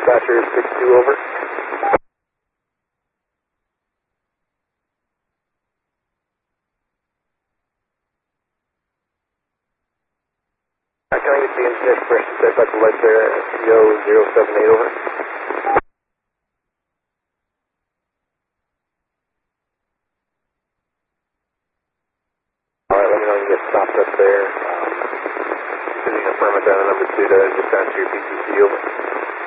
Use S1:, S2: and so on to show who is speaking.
S1: Dispatcher 62, over. Can I get the engine expression set by the light there at CO078, over? Alright, let me know when you get stopped up there. Can you confirm it down to number 2 to dispatch your PCC, over?